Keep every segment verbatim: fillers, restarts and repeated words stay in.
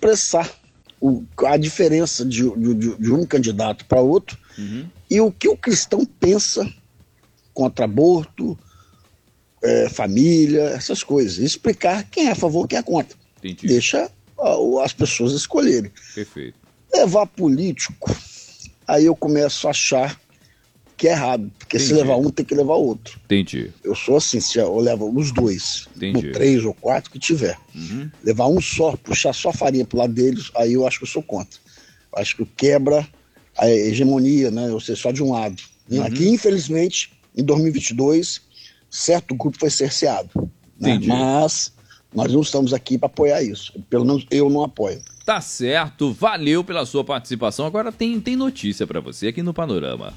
expressar o, a diferença de, de, de um candidato para outro, uhum, e o que o cristão pensa contra aborto, é, família, essas coisas. E explicar quem é a favor e quem é contra. Entendi. Deixa ó, as pessoas escolherem. Perfeito. Levar político, aí eu começo a achar que é errado, porque Entendi. Se levar um, tem que levar outro. Entendi. Eu sou assim, se eu levo os dois, Entendi. ou três ou quatro que tiver. Uhum. Levar um só, puxar só farinha pro lado deles, aí eu acho que eu sou contra. Eu acho que quebra a hegemonia, né? Ou seja, só de um lado. Uhum. Aqui, infelizmente, em dois mil e vinte e dois, certo grupo foi cerceado. Né? Mas nós não estamos aqui para apoiar isso. Pelo menos eu não apoio. Tá certo, valeu pela sua participação. Agora tem, tem notícia para você aqui no Panorama.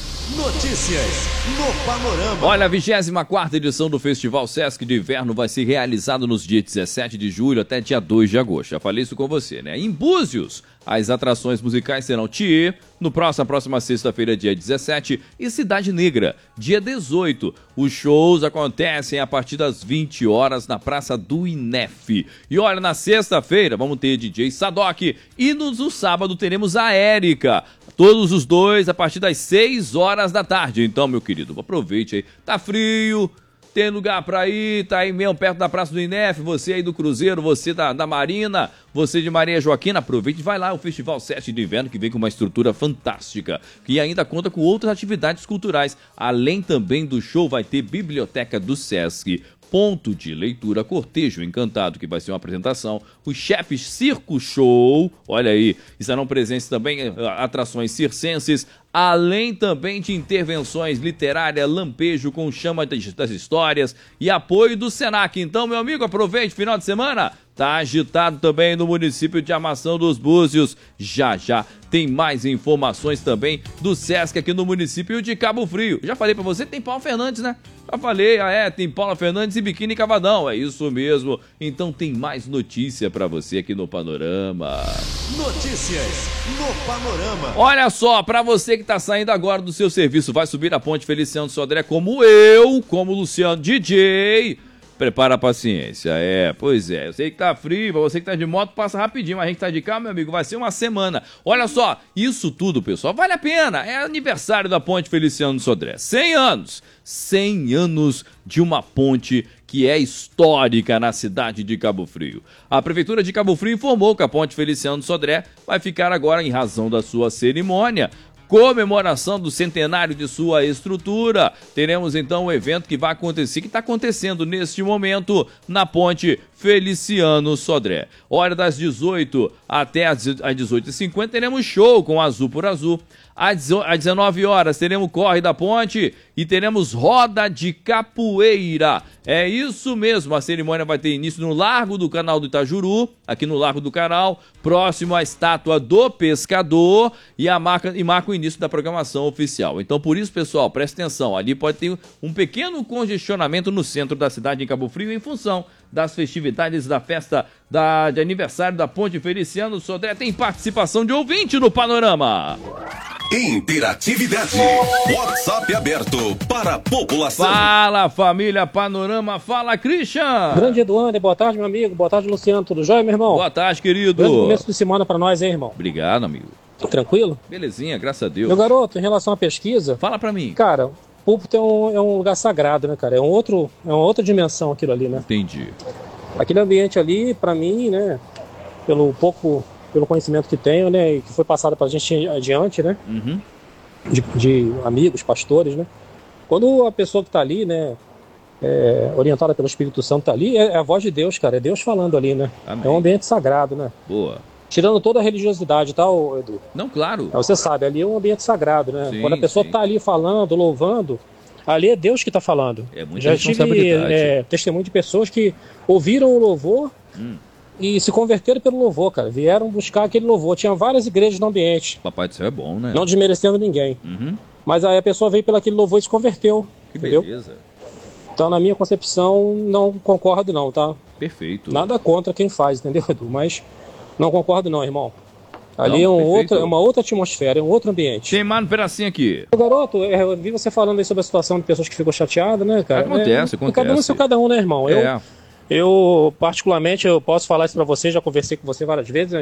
Notícias no Panorama. Olha, a vigésima quarta edição do Festival Sesc de Inverno vai ser realizado nos dias dezessete de julho até dia dois de agosto. Já falei isso com você, né? Em Búzios, as atrações musicais serão Thier, no próximo, próxima sexta-feira, dia dezessete, e Cidade Negra, dia dezoito. Os shows acontecem a partir das vinte horas na Praça do Inef. E olha, na sexta-feira vamos ter D J Sadok e no, no sábado teremos a Érica. Todos os dois a partir das seis horas da tarde. Então, meu querido, aproveite aí. Tá frio, tem lugar pra ir, tá aí mesmo perto da Praça do Inef, você aí do Cruzeiro, você da, da Marina, você de Maria Joaquina, aproveite e vai lá, o Festival Sesc de Inverno, que vem com uma estrutura fantástica, que ainda conta com outras atividades culturais. Além também do show, vai ter Biblioteca do Sesc, ponto de leitura, cortejo encantado, que vai ser uma apresentação, os chefes Circo Show, olha aí, estarão presentes também atrações circenses, além também de intervenções literárias, lampejo com chama das histórias e apoio do Senac. Então, meu amigo, aproveite, final de semana, tá agitado também no município de Armação dos Búzios. Já, já tem mais informações também do Sesc aqui no município de Cabo Frio. Já falei pra você, tem Paulo Fernandes, né? Já falei, ah é, tem Paula Fernandes e Biquíni Cavadão, é isso mesmo. Então tem mais notícia pra você aqui no Panorama. Notícias no Panorama. Olha só, pra você que tá saindo agora do seu serviço, vai subir a ponte Feliciano Sodré como eu, como Luciano D J. Prepara a paciência, é, pois é, eu sei que tá frio, pra você que tá de moto passa rapidinho, mas a gente tá de carro, meu amigo, vai ser uma semana. Olha só, isso tudo, pessoal, vale a pena, é aniversário da ponte Feliciano Sodré, cem anos, cem anos de uma ponte que é histórica na cidade de Cabo Frio. A Prefeitura de Cabo Frio informou que a ponte Feliciano Sodré vai ficar agora em razão da sua cerimônia, comemoração do centenário de sua estrutura. Teremos então um evento que vai acontecer, que está acontecendo neste momento na ponte Feliciano Sodré. Hora das dezoito até às dezoito e cinquenta teremos show com Azul por Azul. Às dezenove horas teremos Corre da Ponte e teremos Roda de Capoeira. É isso mesmo, a cerimônia vai ter início no Largo do Canal do Itajuru, aqui no Largo do Canal, próximo à estátua do Pescador, e, a marca, e marca o início da programação oficial. Então, por isso, pessoal, presta atenção, ali pode ter um pequeno congestionamento no centro da cidade de Cabo Frio em função das festividades da festa da, de aniversário da Ponte Feliciano Sodré. Tem participação de ouvinte no Panorama. Interatividade. WhatsApp aberto para a população. Fala, família Panorama. Fala, Christian. Grande Eduardo, boa tarde, meu amigo. Boa tarde, Luciano. Tudo jóia, meu irmão? Boa tarde, querido. Grande começo de semana pra nós, hein, irmão? Obrigado, amigo. Tranquilo? Belezinha, graças a Deus. Meu garoto, em relação à pesquisa... Fala pra mim. Cara, o púlpito é um, é um lugar sagrado, né, cara? É, um outro, é uma outra dimensão aquilo ali, né? Entendi. Aquele ambiente ali, pra mim, né, pelo pouco, pelo conhecimento que tenho, né, e que foi passado pra gente adiante, né, uhum. de, de amigos, pastores, né, quando a pessoa que tá ali, né, é, orientada pelo Espírito Santo tá ali, é, é a voz de Deus, cara, é Deus falando ali, né. Amém. É um ambiente sagrado, né. Boa. Tirando toda a religiosidade, tá, Edu? Não, claro. Você sabe, ali é um ambiente sagrado, né, sim, quando a pessoa sim. tá ali falando, louvando, ali é Deus que está falando. É muita Já responsabilidade. tive é, testemunho de pessoas que ouviram o louvor hum. e se converteram pelo louvor, cara. Vieram buscar aquele louvor. Tinha várias igrejas no ambiente. Papai do céu é bom, né? Não desmerecendo ninguém. Uhum. Mas aí a pessoa veio pelo aquele louvor e se converteu. Que entendeu? beleza. Então, na minha concepção, não concordo não, tá? Perfeito. Nada contra quem faz, entendeu, Edu? Mas não concordo não, irmão. Ali não, é, um outro, é uma outra atmosfera, é um outro ambiente. Tem mais um pedacinho aqui. Garoto, eu vi você falando aí sobre a situação de pessoas que ficam chateadas, né, cara? Acontece, é, acontece. Cada um é seu cada um, né, irmão? É. Eu, eu, particularmente, eu posso falar isso pra você, já conversei com você várias vezes, né?